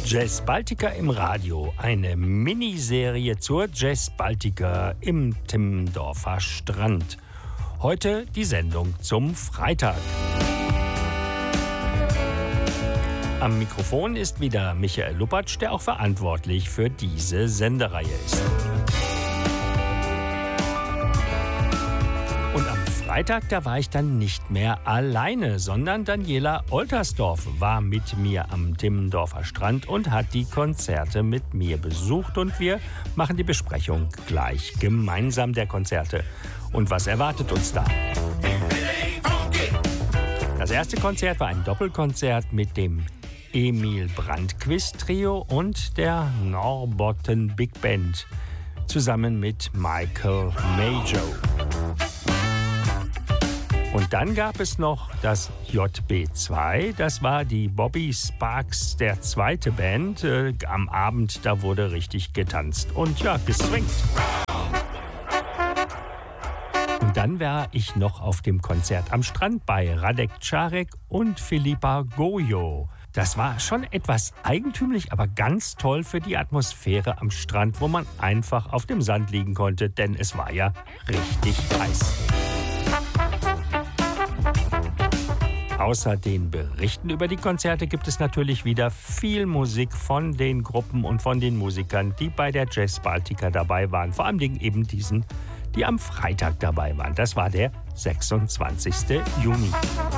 Jazz Baltica im Radio, eine Miniserie zur Jazz Baltica im Timmendorfer Strand. Heute die Sendung zum Freitag. Am Mikrofon ist wieder Michael Luppatsch, der auch verantwortlich für diese Sendereihe ist. Und am Freitag, da war ich dann nicht mehr alleine, sondern Daniela Oltersdorf war mit mir am Timmendorfer Strand und hat die Konzerte mit mir besucht. Und wir machen die Besprechung gleich gemeinsam der Konzerte. Und was erwartet uns da? Das erste Konzert war ein Doppelkonzert mit dem Emil Brandquist Trio und der Norrbotten Big Band zusammen mit Michael Majo. Und dann gab es noch das JB2, das war die Bobby Sparks, der zweite Band. Am Abend, da wurde richtig getanzt und ja, geswingt. Und dann war ich noch auf dem Konzert am Strand bei Radek Čarek und Filipa Gojo. Das war schon etwas eigentümlich, aber ganz toll für die Atmosphäre am Strand, wo man einfach auf dem Sand liegen konnte, denn es war ja richtig heiß. Außer den Berichten über die Konzerte gibt es natürlich wieder viel Musik von den Gruppen und von den Musikern, die bei der Jazz Baltica dabei waren. Vor allem eben diesen, die am Freitag dabei waren. Das war der 26. Juni.